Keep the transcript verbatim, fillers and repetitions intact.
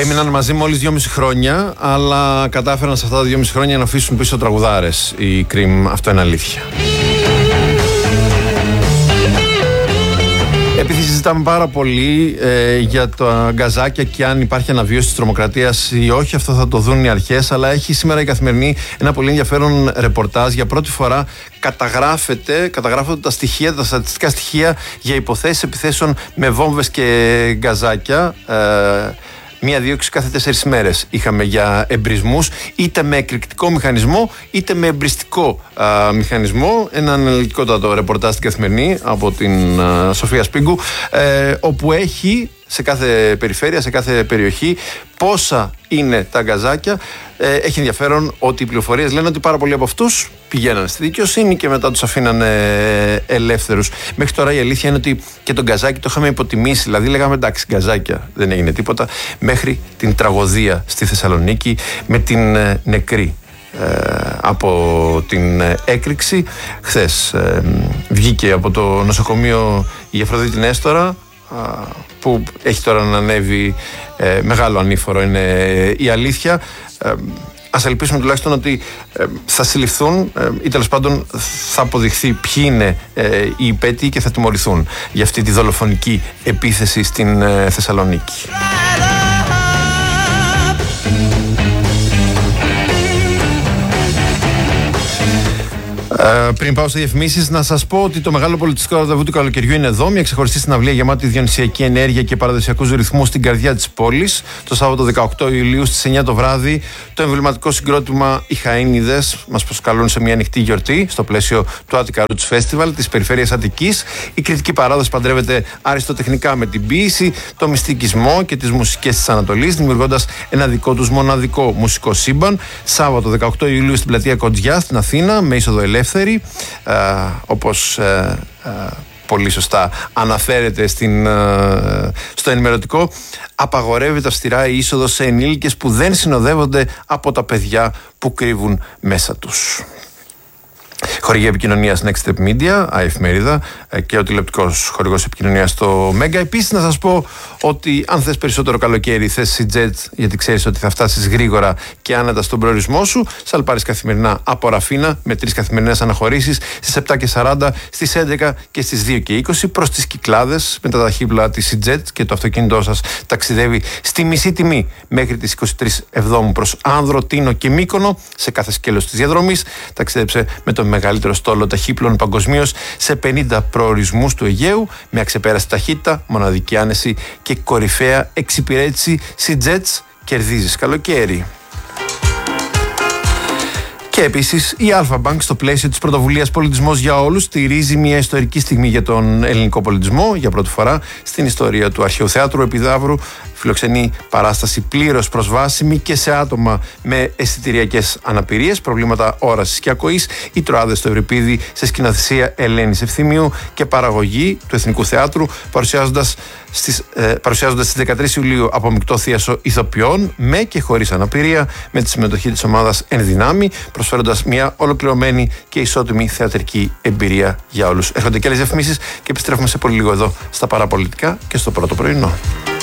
Έμειναν μαζί μόλις δυόμιση χρόνια, αλλά κατάφεραν σε αυτά τα δυόμιση χρόνια να αφήσουν πίσω τραγουδάρες. Η Cream, αυτό είναι αλήθεια. Επειδή συζητάμε πάρα πολύ ε, για τα γκαζάκια και αν υπάρχει αναβίωση της τρομοκρατίας ή όχι, αυτό θα το δουν οι αρχές, αλλά έχει σήμερα η Καθημερινή ένα πολύ ενδιαφέρον ρεπορτάζ. Για πρώτη φορά καταγράφεται, καταγράφονται τα στοιχεία, τα στατιστικά στοιχεία για υποθέσεις επιθέσεων με βόμβες και γκαζάκια. Ε, Μία δίωξη κάθε τέσσερις μέρες είχαμε για εμπρισμούς, είτε με εκρηκτικό μηχανισμό είτε με εμπριστικό α, μηχανισμό. Ένα αναλυτικότατο ρεπορτάζ στην Καθημερινή από την α, Σοφία Σπίγκου, ε, όπου έχει σε κάθε περιφέρεια, σε κάθε περιοχή πόσα είναι τα γκαζάκια. Ε, έχει ενδιαφέρον ότι οι πληροφορίες λένε ότι πάρα πολλοί από αυτούς πηγαίνανε στη δικαιοσύνη και μετά τους αφήνανε ελεύθερους. Μέχρι τώρα η αλήθεια είναι ότι και τον γκαζάκι το είχαμε υποτιμήσει. Δηλαδή λέγαμε εντάξει, γκαζάκια, δεν έγινε τίποτα. Μέχρι την τραγωδία στη Θεσσαλονίκη με την ε, νεκρή ε, από την ε, έκρηξη. Χθες ε, βγήκε από το νοσοκομείο η Αφροδίτη Νέστορα, που έχει τώρα να ανέβει ε, μεγάλο ανήφορο, είναι η αλήθεια. Ε, ας ελπίσουμε τουλάχιστον ότι ε, θα συλληφθούν ε, ή τέλος πάντων θα αποδειχθεί ποιοι είναι ε, οι υπέτειοι και θα τιμωρηθούν για αυτή τη δολοφονική επίθεση στην ε, Θεσσαλονίκη. Uh, πριν πάω σε διαφημίσεις, να σας πω ότι το μεγάλο πολιτιστικό ραντεβού του καλοκαιριού είναι εδώ. Μια ξεχωριστή συναυλία γεμάτη διονυσιακή ενέργεια και παραδοσιακούς ρυθμούς στην καρδιά της πόλης. Το Σάββατο δεκαοκτώ Ιουλίου στις εννιά το βράδυ, το εμβληματικό συγκρότημα Οι Χαΐνιδες μας προσκαλούν σε μια ανοιχτή γιορτή στο πλαίσιο του Attica Roots Festival της περιφέρειας Αττικής. Η κριτική παράδοση παντρεύεται αριστοτεχνικά με την ποίηση, το μυστικισμό και τις μουσικές της Ανατολής, δημιουργώντας ένα δικό τους μοναδικό μουσικό σύμπαν. Σάββατο δεκαοκτώ Ιουλίου στην πλατεία Κοντζιά στην Αθήνα, με είσοδο ελεύθερη. Uh, όπως uh, uh, πολύ σωστά αναφέρεται στην, uh, στο ενημερωτικό, απαγορεύεται αυστηρά η είσοδος σε ενήλικες που δεν συνοδεύονται από τα παιδιά που κρύβουν μέσα τους. Χορηγία επικοινωνίας Next Step Media, η εφημερίδα, και ο τηλεοπτικός χορηγός επικοινωνίας στο Μέγκα. Επίσης να σας πω ότι αν θες περισσότερο καλοκαίρι, θες Jet, γιατί ξέρεις ότι θα φτάσεις γρήγορα και άνετα στον προορισμό σου. Σαλπάρεις καθημερινά από Ραφίνα με τρεις καθημερινές αναχωρήσεις στις επτά και σαράντα, στις έντεκα και στις δύο και είκοσι προς τις Κυκλάδες με τα ταχύπλα της Jet, και το αυτοκίνητό σας ταξιδεύει στη μισή τιμή μέχρι τις είκοσι τρεις Εβδόμου προς Άνδρο, Τίνο και Μύκονο. Σε κάθε σκέλος της διαδρομής ταξίδεψε με το μεγαλύτερο στόλο ταχύπλων παγκοσμίως σε πενήντα προορισμούς του Αιγαίου, με αξεπέραστη ταχύτητα, μοναδική άνεση και κορυφαία εξυπηρέτηση. Jets, κερδίζεις καλοκαίρι. Και επίσης η Alpha Bank, στο πλαίσιο της πρωτοβουλίας Πολιτισμός για Όλους, στηρίζει μια ιστορική στιγμή για τον ελληνικό πολιτισμό. Για πρώτη φορά στην ιστορία του Αρχαίου Θεάτρου Επιδαύρου φιλοξενεί παράσταση πλήρως προσβάσιμη και σε άτομα με αισθητηριακές αναπηρίες, προβλήματα όρασης και ακοής, οι Τροάδες στο Ευρυπίδι, σε σκηνοθεσία Ελένης Ευθυμίου και παραγωγή του Εθνικού Θεάτρου, παρουσιάζοντας στις, ε, παρουσιάζοντας στις δεκατρείς Ιουλίου από μεικτό θίασο ηθοποιών με και χωρίς αναπηρία, με τη συμμετοχή της ομάδας Εν Δυνάμει, προσφέροντας μια ολοκληρωμένη και ισότιμη θεατρική εμπειρία για όλους. Έρχονται και άλλες διαφημίσεις και επιστρέφουμε σε πολύ λίγο εδώ στα παραπολιτικά και στο πρώτο πρωινό.